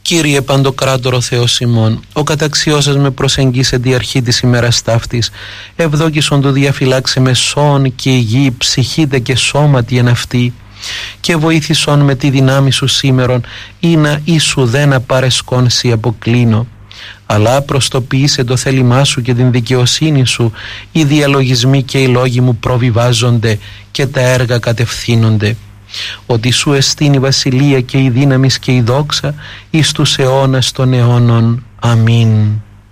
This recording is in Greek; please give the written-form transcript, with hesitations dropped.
Κύριε Παντοκράτορο Θεός ημών, ο καταξιώσας με προσεγγίσε τη αρχή της ημέρας ταύτης, ευδόκησον του διαφυλάξε με σών και υγιή ψυχήτε και σώματι εν αυτή, και βοήθησον με τη δυνάμει σου σήμερον, ή να ίσου δεν απαρεσκόν σοι αποκλίνω. Αλλά προστοποιήσε το θέλημά σου και την δικαιοσύνη σου, οι διαλογισμοί και οι λόγοι μου προβιβάζονται και τα έργα κατευθύνονται. Ότι σου εστίν η βασιλεία και η δύναμις και η δόξα εις τους αιώνας των αιώνων. Αμήν.